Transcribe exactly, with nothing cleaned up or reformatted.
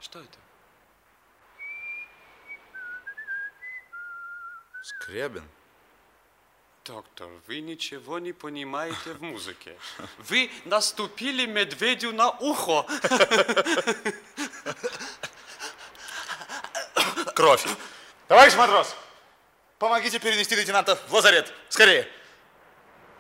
Что это? Скрябин. Доктор, вы ничего не понимаете в музыке. Вы наступили медведю на ухо. Кровь. Товарищ матрос, помогите перенести лейтенанта в лазарет. Скорее.